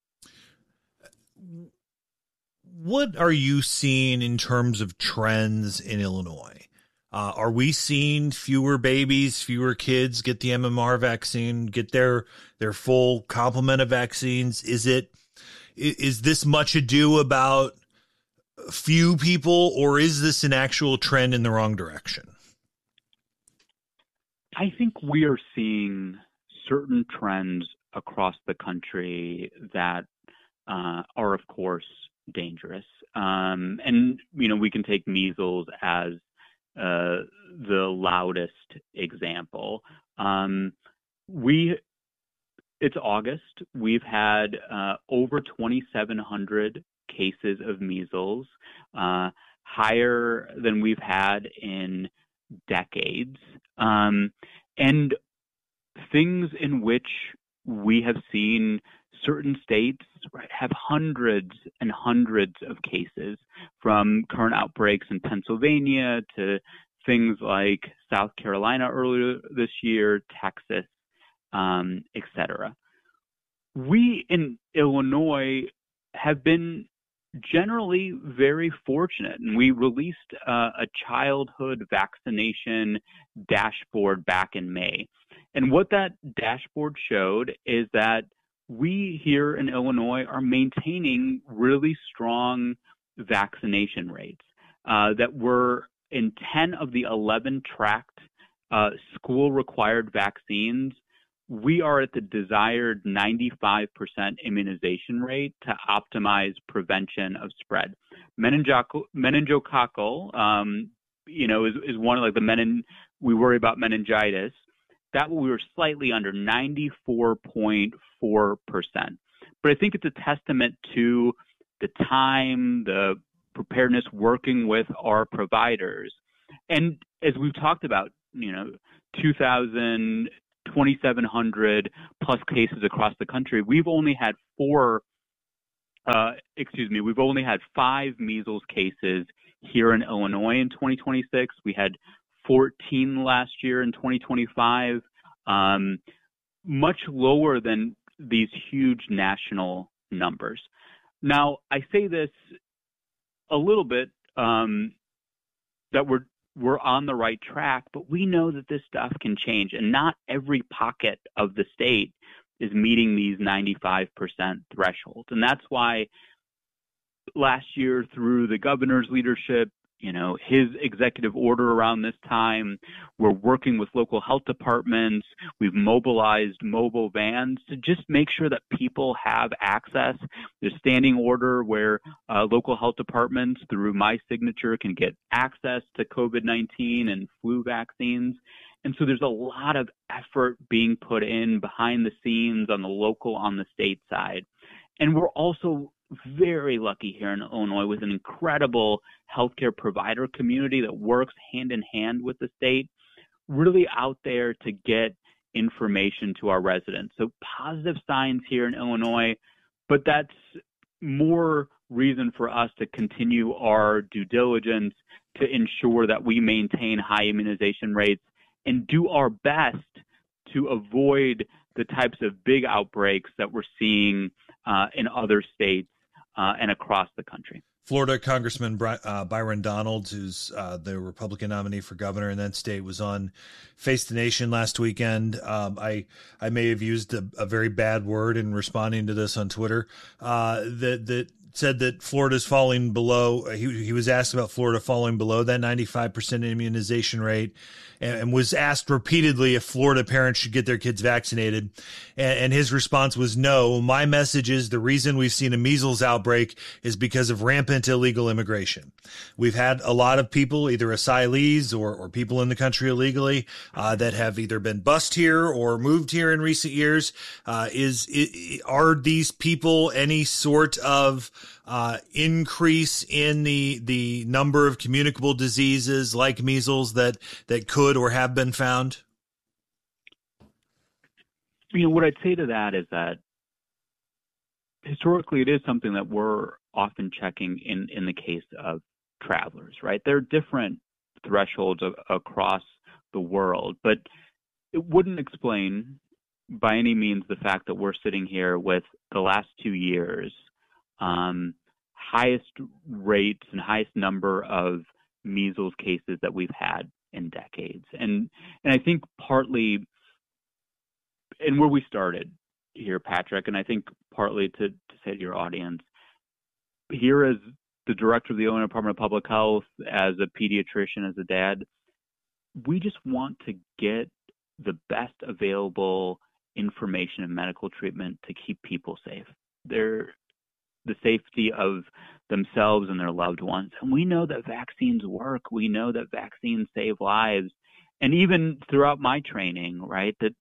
What are you seeing in terms of trends in Illinois? Uh, are we seeing fewer babies, fewer kids get the M M R vaccine, get their their full complement of vaccines? Is it is this much ado about few people, or is this an actual trend in the wrong direction? I think we are seeing certain trends across the country that uh, are, of course, dangerous. Um, and, you know, we can take measles as uh, the loudest example. Um, we, it's August. We've had uh, over twenty-seven hundred cases of measles, uh, higher than we've had in decades, um, and things in which we have seen certain states right, have hundreds and hundreds of cases, from current outbreaks in Pennsylvania to things like South Carolina earlier this year, Texas, um, et cetera. We in Illinois have been generally very fortunate, and we released uh, a childhood vaccination dashboard back in May. And what that dashboard showed is that we here in Illinois are maintaining really strong vaccination rates, uh, that we're in ten of the eleven tracked uh, school-required vaccines. We are at the desired ninety-five percent immunization rate to optimize prevention of spread. Meningococcal, meningococcal um, you know, is, is one of like the menin. We worry about meningitis. That we were slightly under ninety-four point four percent. But I think it's a testament to the time, the preparedness, working with our providers. And as we've talked about, you know, two thousand, twenty-seven hundred plus cases across the country, we've only had four, uh, excuse me, we've only had five measles cases here in Illinois in twenty twenty-six. We had fourteen last year in twenty twenty-five, um, much lower than these huge national numbers. Now, I say this a little bit um, that we're we're on the right track, but we know that this stuff can change, and not every pocket of the state is meeting these ninety-five percent thresholds. And that's why last year, through the governor's leadership, you know, his executive order around this time, we're working with local health departments. We've mobilized mobile vans to just make sure that people have access. There's standing order where uh, local health departments, through my signature, can get access to COVID nineteen and flu vaccines. And so there's a lot of effort being put in behind the scenes on the local, on the state side. And we're also very lucky here in Illinois with an incredible healthcare provider community that works hand in hand with the state, really out there to get information to our residents. So positive signs here in Illinois, but that's more reason for us to continue our due diligence to ensure that we maintain high immunization rates and do our best to avoid the types of big outbreaks that we're seeing uh, in other states uh, and across the country. Florida Congressman Bry- uh, Byron Donalds, who's uh, the Republican nominee for governor in that state, was on Face the Nation last weekend. Um, I I may have used a, a very bad word in responding to this on Twitter. Uh, that that said that Florida's falling below. He he was asked about Florida falling below that ninety-five percent immunization rate, and, and was asked repeatedly if Florida parents should get their kids vaccinated. And, and his response was no. My message is the reason we've seen a measles outbreak is because of rampant illegal immigration. We've had a lot of people, either asylees or, or people in the country illegally, uh, that have either been bussed here or moved here in recent years. Uh, is, is are these people any sort of uh, increase in the the number of communicable diseases like measles that that could or have been found? You know, what I'd say to that is that historically it is something that we're often checking in, in the case of travelers, right? There are different thresholds of, across the world, but it wouldn't explain by any means the fact that we're sitting here with the last two years um, highest rates and highest number of measles cases that we've had in decades. And and I think partly, and where we started here, Patrick, and I think partly to, to say to your audience, here as the director of the Illinois Department of Public Health, as a pediatrician, as a dad, we just want to get the best available information and medical treatment to keep people safe. They're the safety of themselves and their loved ones. And we know that vaccines work. We know that vaccines save lives. And even throughout my training, right, that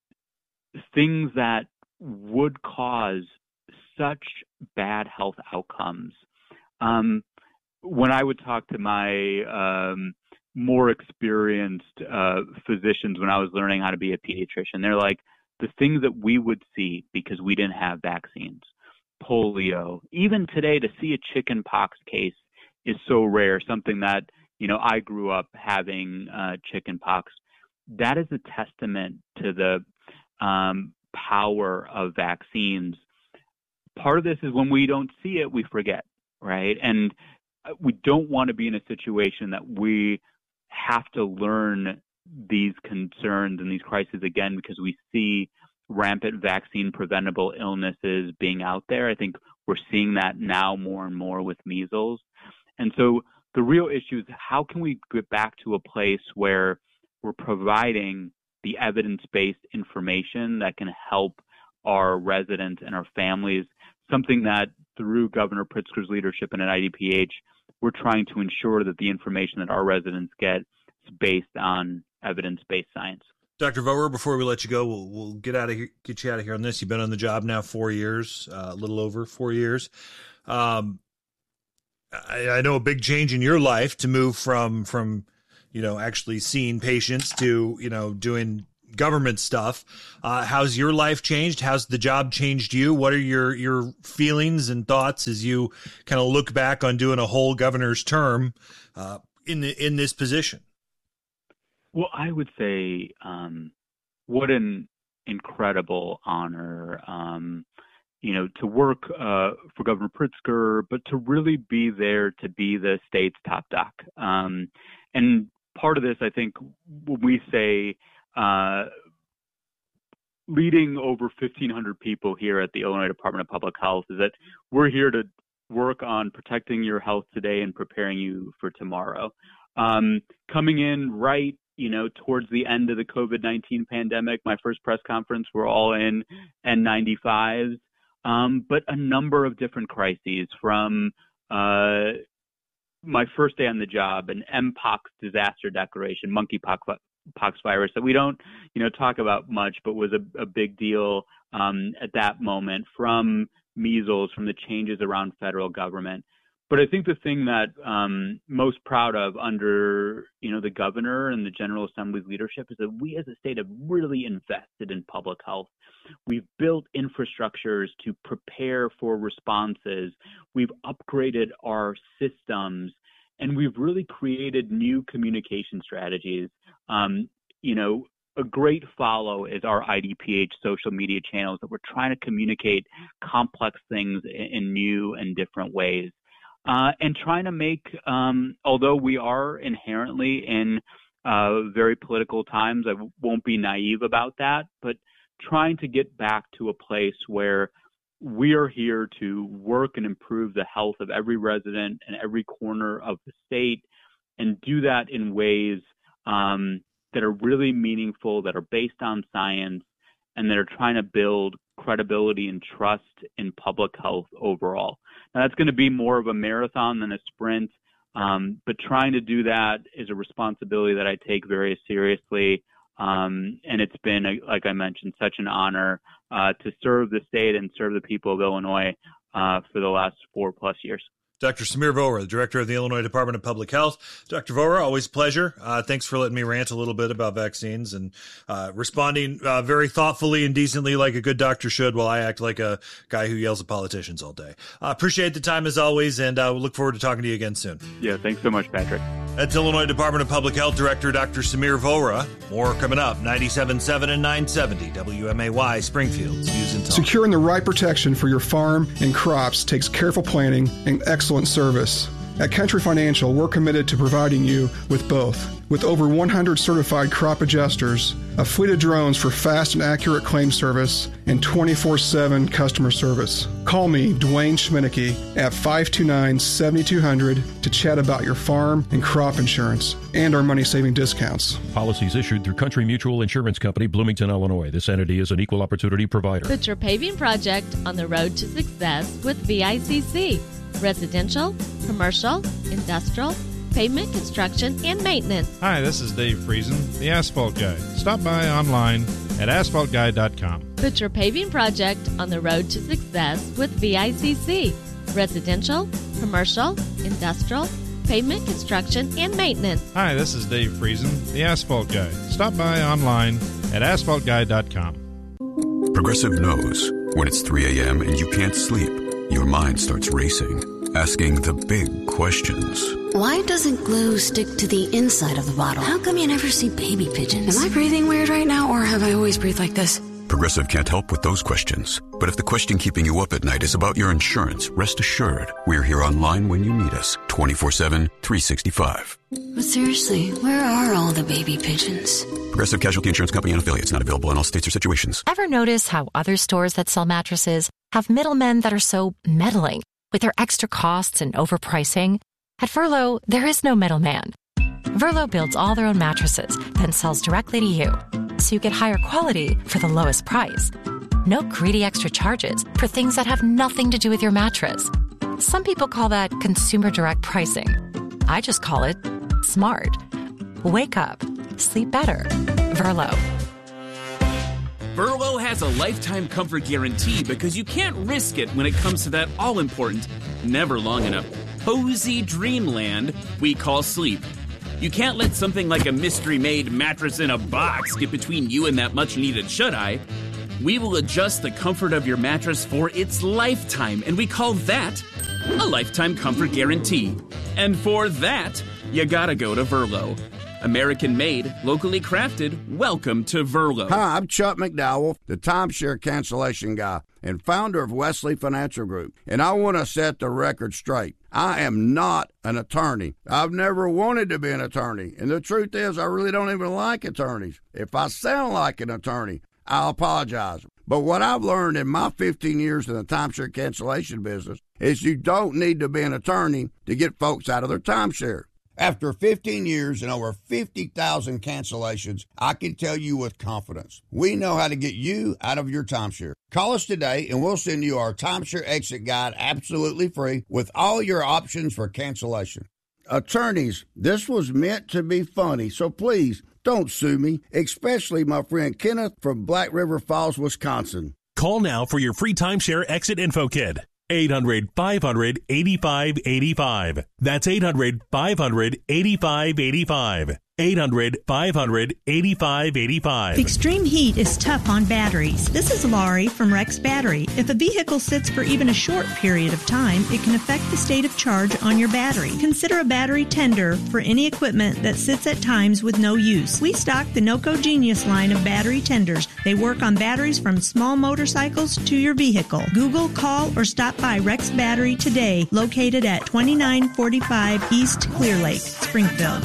things that would cause such bad health outcomes. Um, when I would talk to my um, more experienced uh, physicians when I was learning how to be a pediatrician, they're like, the things that we would see because we didn't have vaccines, polio, even today to see a chicken pox case is so rare, something that, you know, I grew up having uh, chicken pox. That is a testament to the um, power of vaccines. Part of this is when we don't see it, we forget, right? And we don't want to be in a situation that we have to learn these concerns and these crises again because we see rampant vaccine preventable illnesses being out there. I think we're seeing that now more and more with measles. And so the real issue is how can we get back to a place where we're providing the evidence-based information that can help our residents and our families, something that through Governor Pritzker's leadership and at I D P H, we're trying to ensure that the information that our residents get is based on evidence-based science. Doctor Vohra, before we let you go, we'll, we'll get out of here, get you out of here on this. You've been on the job now four years, uh, a little over four years. Um, I, I know a big change in your life to move from, from, you know, actually seeing patients to, you know, doing government stuff. Uh, how's your life changed? How's the job changed you? What are your, your feelings and thoughts as you kind of look back on doing a whole governor's term, uh, in the, in this position? Well, I would say um, what an incredible honor, um, you know, to work uh, for Governor Pritzker, but to really be there to be the state's top doc. Um, and part of this, I think, when we say uh, leading over fifteen hundred people here at the Illinois Department of Public Health, is that we're here to work on protecting your health today and preparing you for tomorrow. Um, coming in right you know, towards the end of the COVID nineteen pandemic, my first press conference, we're all in N ninety-fives, um, but a number of different crises from uh, my first day on the job, an Mpox disaster declaration, monkeypox pox virus that we don't, you know, talk about much, but was a, a big deal um, at that moment, from measles, from the changes around federal government. But I think the thing that um most proud of under, you know, the governor and the General Assembly's leadership is that we as a state have really invested in public health. We've built infrastructures to prepare for responses. We've upgraded our systems, and we've really created new communication strategies. Um, you know, a great follow is our I D P H social media channels that we're trying to communicate complex things in, in new and different ways. Uh, and trying to make, um, although we are inherently in uh, very political times, I w- won't be naive about that, but trying to get back to a place where we are here to work and improve the health of every resident in every corner of the state, and do that in ways um, that are really meaningful, that are based on science, and that are trying to build credibility and trust in public health overall. Now, that's going to be more of a marathon than a sprint, um, but trying to do that is a responsibility that I take very seriously. Um, and it's been, a, like I mentioned, such an honor uh, to serve the state and serve the people of Illinois uh, for the last four plus years. Doctor Samir Vohra, the director of the Illinois Department of Public Health. Doctor Vohra, always a pleasure. Uh, thanks for letting me rant a little bit about vaccines and uh, responding uh, very thoughtfully and decently like a good doctor should, while I act like a guy who yells at politicians all day. Uh, appreciate the time as always, and uh, we'll look forward to talking to you again soon. Yeah, thanks so much, Patrick. That's Illinois Department of Public Health Director Doctor Samir Vohra. More coming up, ninety-seven point seven and nine seventy W M A Y, Springfield's News and Talk. Securing the right protection for your farm and crops takes careful planning and excellent service. At Country Financial, we're committed to providing you with both. With over one hundred certified crop adjusters, a fleet of drones for fast and accurate claim service, and twenty-four seven customer service. Call me, Dwayne Schminicki, at five two nine, seven two zero zero to chat about your farm and crop insurance and our money-saving discounts. Policies issued through Country Mutual Insurance Company, Bloomington, Illinois. This entity is an equal opportunity provider. Put your paving project on the road to success with V I C C. Residential, commercial, industrial, pavement construction, and maintenance. Hi, this is Dave Friesen, the Asphalt Guy. Stop by online at asphalt guy dot com. Put your paving project on the road to success with V I C C. Residential, commercial, industrial, pavement construction, and maintenance. Hi, this is Dave Friesen, the Asphalt Guy. Stop by online at asphalt guy dot com. Progressive knows when it's three a.m. and you can't sleep, your mind starts racing, asking the big questions. Why doesn't glue stick to the inside of the bottle? How come you never see baby pigeons? Am I breathing weird right now, or have I always breathed like this? Progressive can't help with those questions. But if the question keeping you up at night is about your insurance, rest assured, we're here online when you need us, twenty-four seven, three sixty-five. But seriously, where are all the baby pigeons? Progressive Casualty Insurance Company and affiliates, not available in all states or situations. Ever notice how other stores that sell mattresses have middlemen that are so meddling with their extra costs and overpricing? At Verlo, there is no middleman. Verlo builds all their own mattresses, then sells directly to you, so you get higher quality for the lowest price. No greedy extra charges for things that have nothing to do with your mattress. Some people call that consumer direct pricing. I just call it smart. Wake up. Sleep better. Verlo. Verlo has a lifetime comfort guarantee because you can't risk it when it comes to that all-important, never long enough, cozy dreamland we call sleep. You can't let something like a mystery-made mattress in a box get between you and that much-needed shut-eye. We will adjust the comfort of your mattress for its lifetime, and we call that a lifetime comfort guarantee. And for that, you gotta go to Verlo. American-made, locally crafted, welcome to Verlo. Hi, I'm Chuck McDowell, the timeshare cancellation guy and founder of Wesley Financial Group. And I want to set the record straight. I am not an attorney. I've never wanted to be an attorney. And the truth is, I really don't even like attorneys. If I sound like an attorney, I'll apologize. But what I've learned in my fifteen years in the timeshare cancellation business is you don't need to be an attorney to get folks out of their timeshare. After fifteen years and over fifty thousand cancellations, I can tell you with confidence, we know how to get you out of your timeshare. Call us today and we'll send you our timeshare exit guide absolutely free with all your options for cancellation. Attorneys, this was meant to be funny, so please don't sue me, especially my friend Kenneth from Black River Falls, Wisconsin. Call now for your free timeshare exit info kit. eight hundred, five hundred, eighty-five eighty-five. That's eight hundred, five hundred, eighty-five eighty-five. eight hundred, five hundred, eighty-five eighty-five. Extreme heat is tough on batteries. This is Laurie from Rex Battery. If a vehicle sits for even a short period of time, it can affect the state of charge on your battery. Consider a battery tender for any equipment that sits at times with no use. We stock the NOCO Genius line of battery tenders. They work on batteries from small motorcycles to your vehicle. Google, call, or stop by Rex Battery today, located at twenty-nine forty-five East Clear Lake, Springfield.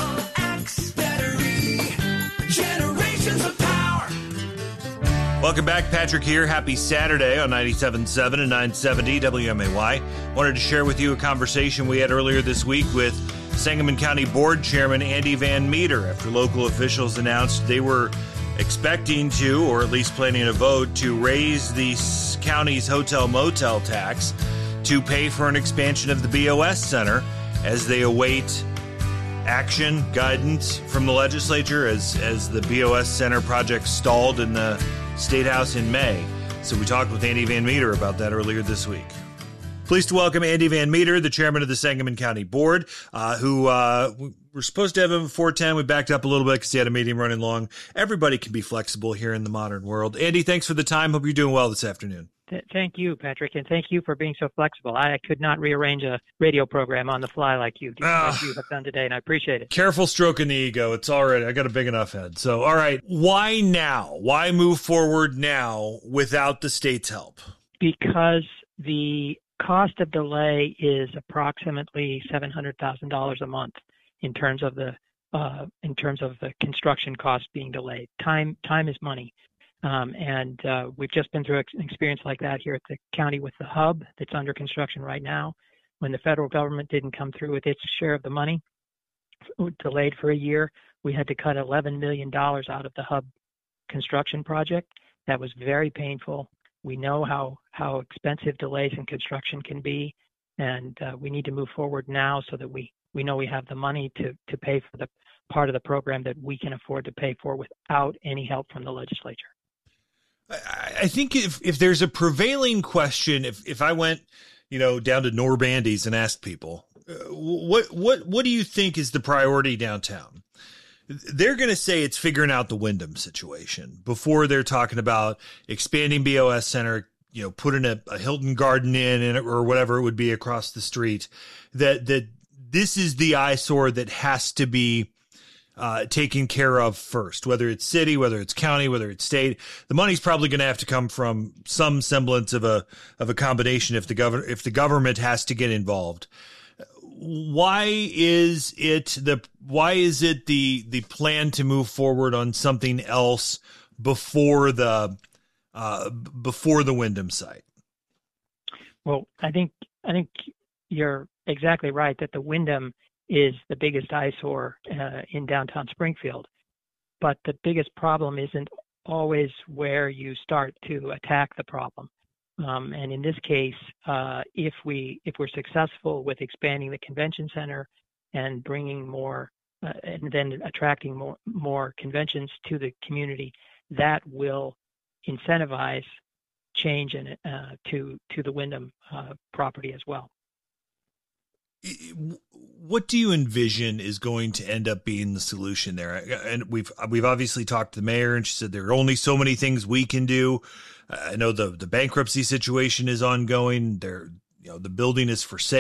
Generations of power. Welcome back, Patrick here. Happy Saturday on ninety-seven point seven and nine seventy W M A Y. Wanted to share with you a conversation we had earlier this week with Sangamon County Board Chairman Andy Van Meter after local officials announced they were expecting to, or at least planning to vote, to raise the county's hotel motel tax to pay for an expansion of the B O S Center as they await action, guidance from the legislature as, as the B O S Center project stalled in the State House in May. So we talked with Andy Van Meter about that earlier this week. Pleased to welcome Andy Van Meter, the chairman of the Sangamon County Board, uh, who uh, we're supposed to have him at four ten. We backed up a little bit because he had a meeting running long. Everybody can be flexible here in the modern world. Andy, thanks for the time. Hope you're doing well this afternoon. Thank you, Patrick, and thank you for being so flexible. I could not rearrange a radio program on the fly like you, like you have done today, and I appreciate it. Careful stroking the ego. It's all right. I got a big enough head. So, all right. Why now? Why move forward now without the state's help? Because the cost of delay is approximately seven hundred thousand dollars a month in terms of the uh, in terms of the construction costs being delayed. Time time is money. Um, and uh, we've just been through an experience like that here at the county with the hub that's under construction right now. When the federal government didn't come through with its share of the money, delayed for a year, we had to cut eleven million dollars out of the hub construction project. That was very painful. We know how, how expensive delays in construction can be, and uh, we need to move forward now so that we, we know we have the money to, to pay for the part of the program that we can afford to pay for without any help from the legislature. I think if, if there's a prevailing question, if, if I went, you know, down to Norbandy's and asked people, uh, what, what, what do you think is the priority downtown? They're going to say it's figuring out the Wyndham situation before they're talking about expanding B O S Center, you know, putting a, a Hilton Garden Inn in it or whatever it would be across the street. That, that this is the eyesore that has to be Uh, taken care of first, whether it's city, whether it's county, whether it's state. The money's probably going to have to come from some semblance of a of a combination if the governor if the government has to get involved. Why is it the why is it the the plan to move forward on something else before the uh, before the Wyndham site? Well, I think I think you're exactly right that the Wyndham is the biggest eyesore uh, in downtown Springfield. But the biggest problem isn't always where you start to attack the problem. Um, and in this case, uh, if we if we're successful with expanding the convention center and bringing more uh, and then attracting more more conventions to the community, that will incentivize change in it, uh, to to the Wyndham uh, property as well. What do you envision is going to end up being the solution there? And we've we've obviously talked to the mayor, and she said there are only so many things we can do. I know the the bankruptcy situation is ongoing. There, you know, the building is for sale.